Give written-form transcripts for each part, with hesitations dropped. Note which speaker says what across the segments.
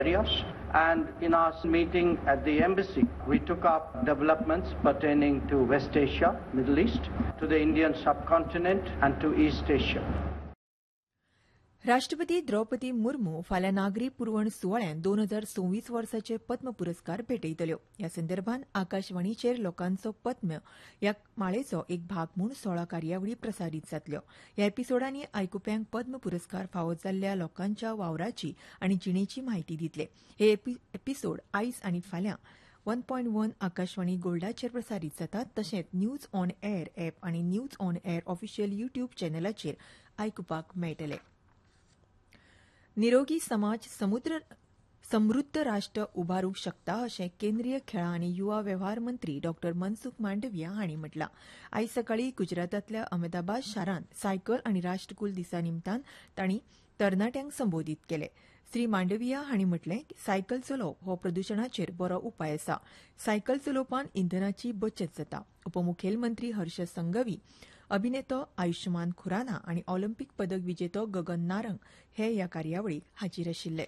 Speaker 1: areas. And in our meeting at the embassy, we took up developments pertaining to West Asia, Middle East, to the Indian subcontinent and to East Asia.
Speaker 2: राष्ट्रपती द्रौपदी मुर्मू फाल्यां नागरी पुरवण सुवाळ्यात 2026 वर्साचे पद्म पुरस्कार भेटयतल्यो. ह्या संदर्भात आकाशवाणीचेर लोकांचो पद्म ह्या माळेचो एक भाग म्हूण 16 कार्यावळी प्रसारीत जातल्यो. ह्या एपिसोडांनी आयकुप्यांक पद्म पुरस्कार फावो जाल्ल्या लोकांच्या वावराची आनी जिणेची म्हायती दितले. हे एपिसोड आयज आनी फाल्यां 1.1 आकाशवाणी गोल्डाचेर प्रसारीत जातात. तशेंच न्यूज ऑन एअर एप आनी news on air official YouTube चॅनलाचेर आयकुपाक मेळटले. निरोगी समाज समृद्ध राष्ट्र उभारूंक शकता अशें केंद्रीय खेळां आनी युवा वेव्हार मंत्री डॉ मनसुख मांडविया हांणी म्हटलां. आयज सकाळीं गुजरातांतल्या अहमदाबाद शारांत सायकल आनी राष्ट्रकुल दिसा निमतान तांणी तरणाट्यांक संबोधीत केले. श्री मांडविया हांणी म्हटलें की सायकल चलोवप हो प्रदुशणाचेर बरो उपाय आसा. सायकल चलोवपान इंधनाची बचत जाता. उपमुखेलमंत्री हर्ष संघवी, अभिनेतो आयुष्यमान खुराना आनी ऑलिंपिक पदक विजेतो गगन नारंग हे ह्या कार्यावळीक हाजीर आशिल्ले.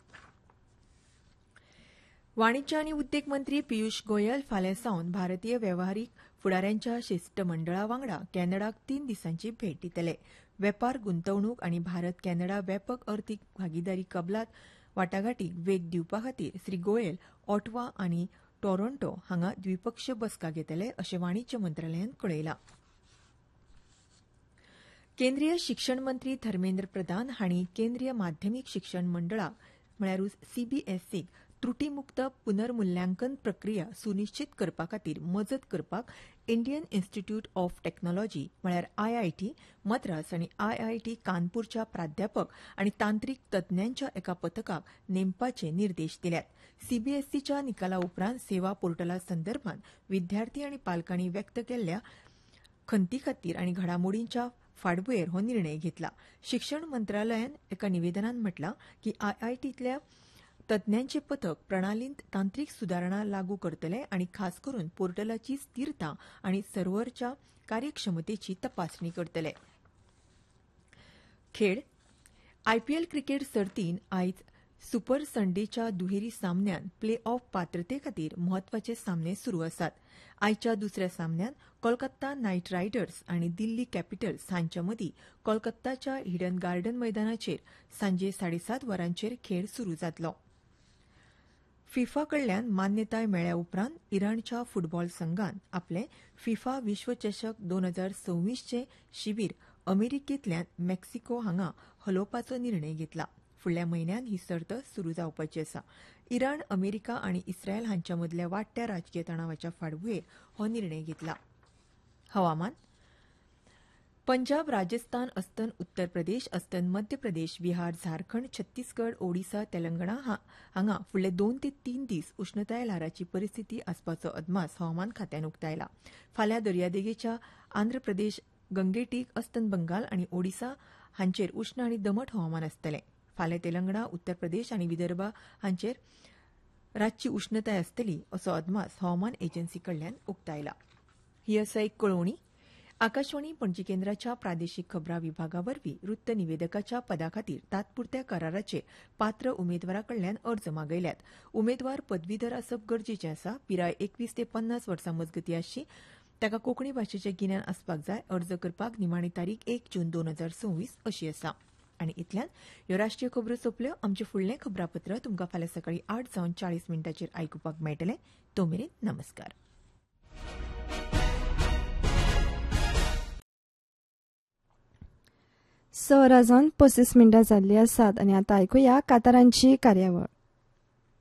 Speaker 2: वाणिज्य आनी उद्देग मंत्री पियुष गोयल फाल्यां सावन भारतीय वेव्हारीक फुडाऱ्यांच्या शिष्टमंडळा वांगडा कॅनडाक 3 दिसांची भेट दितले. वेपार, गुंतवणूक आनी भारत कॅनडा व्यापक अर्थीक भागीदारी कबलात वाटाघाटीक वेग दिवपा खातीर श्री गोयल ऑटवा आनी टोरोंटो हांगा द्विपक्षीय बसका घेतले अशें वाणिज्य मंत्रालयान कळयलां. केंद्रीय शिक्षण मंत्री धर्मेंद्र प्रधान हांणी केंद्रीय माध्यमीक शिक्षण मंडळाक म्हळ्यार सीबीएसईक त्रुटीमुक्त पुनर्मुल्यांकन प्रक्रिया सुनिश्चित करपा खातीर मजत करपाक इंडियन इन्स्टिट्यूट ऑफ टेक्नॉलॉजी म्हळ्यार आयआयटी मद्रास आनी आयआयटी कानपूरच्या प्राध्यापक आनी तांत्रीक तज्ञांच्या एका पथकाक नेमपाचे निर्देश दिल्यात. सीबीएसईच्या निकाला उपरांत सेवा पोर्टला संदर्भात विद्यार्थी आनी पालकांनी व्यक्त केल्ल्या खंती खातीर आनी घडामोडींच्या फाटभुंयेर हो निर्णय घेतला. शिक्षण मंत्रालयान एका निवेदनात म्हटलां की आयआयटींतल्या तज्ञांचे पथक प्रणालींत तांत्रीक सुदारणा लागू करतले आनी खास करून पोर्टलाची स्थिरता आनी सर्व्हरच्या कार्यक्षमतेची तपासणी करतले. खेळ आयपीएल क्रिकेट सर्तीन आयज सुपर संडेच्या दुहेरी सामन्यात प्ले ऑफ पात्रते खातीर म्हत्वाचे सामने सुरू आसात. आयच्या दुसऱ्या सामन्यात कोलकाता नायट रायडर्स आनी दिल्ली कॅपिटल्स हांच्या मदीं कोलकाताच्या हिडन गार्डन मैदानाचेर सांजे 7:30 वरांचेर खेळ सुरू जातलो. फिफा कडल्यान मान्यताय मेळ्ळ्या उपरांत इराणच्या फुटबॉल संघान आपले फिफा विश्वचषक 2026 चे शिबीर अमेरिकेंतल्यान मेक्सिको हांगा हलोवपाचो निर्णय घेतला. फुडल्या म्हयन्यात ही सर्त सुरू जावपाची आसा. इराण, अमेरिका आनी इस्रायल हांच्या मदल्या वाडट्या राजकीय तणावाच्या फाटभुंयेर हो निर्णय घेतला. हवामान पंजाब, राजस्थान अस्तन उत्तर प्रदेश अस्तन मध्य प्रदेश, बिहार, झारखंड, छत्तीसगड, ओडिशा, तेलंगणा हांगा फुडले 2 ते 3 दीस उष्णताय ल्हाराची परिस्थिती आसपाचो अदमास हवामान खात्यान उक्तायला. फाल्यां दर्यादेगेच्या आंध्र प्रदेश, गंगेटीक, अस्तन बंगाल आनी ओडिशा हांचेर उष्ण आनी दमट हवामान आसतलें. फाल्यां तेलंगणा, उत्तर प्रदेश आनी विदर्भ हांचेर रातची उष्णताय आसतली असो अदमास हवामान एजन्सी कडल्यान उक्तायला. ही आसा एक कळोवणी. आकाशवाणी पणजी केंद्राच्या प्रादेशीक खबरां विभागा वरवीं वृत्त निवेदकाच्या पदा खातीर तात्पुरत्या कराराचेर पात्र उमेदवारा कडल्यान अर्ज मागयल्यात. उमेदवार पदवीधर आसप गरजेचें आसा. पिराय 21 ते 50 वर्सां मजगतीं आसची. ताका कोंकणी भाशेचें गिन्यान आसपाक जाय. अर्ज करपाक निमाणी तारीख 1 जून 2026 अशी आसा. आनी इतल्यान ह्यो राष्ट्रीय खबरो सोंपल्यो. आमचें फुडलें खबरापत्र तुमकां फाल्यां सकाळीं 8:40 आयकुपाक मेळटलें. तो मेरेन नमस्कार.
Speaker 3: 6:35 जाल्ली आसात आनी आतां आयकुया कांतारांची कार्यावळ.